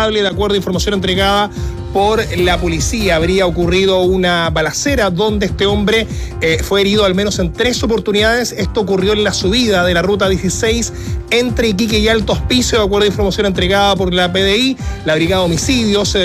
responsable, de acuerdo a información entregada por la policía. Habría ocurrido una balacera donde este hombre fue herido al menos en 3 oportunidades. Esto ocurrió en la subida de la ruta 16 entre Iquique y Alto Hospicio, de acuerdo a información entregada por la PDI. La Brigada de Homicidios